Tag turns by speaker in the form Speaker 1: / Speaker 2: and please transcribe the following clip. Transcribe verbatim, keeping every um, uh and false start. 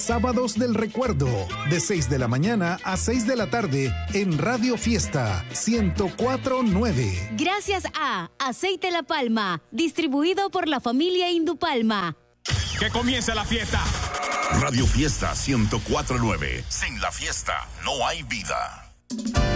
Speaker 1: Sábados del Recuerdo, de seis de la mañana a seis de la tarde en Radio Fiesta ciento cuatro punto nueve.
Speaker 2: Gracias a Aceite La Palma, distribuido por la familia Indupalma.
Speaker 3: ¡Que comience la fiesta!
Speaker 4: Radio Fiesta ciento cuatro punto nueve. Sin la fiesta no hay vida.